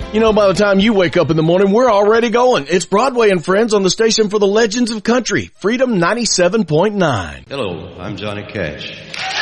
You know, by the time you wake up in the morning, we're already going. It's Broadway and Friends on the station for the legends of country, Freedom 97.9. Hello, I'm Johnny Cash.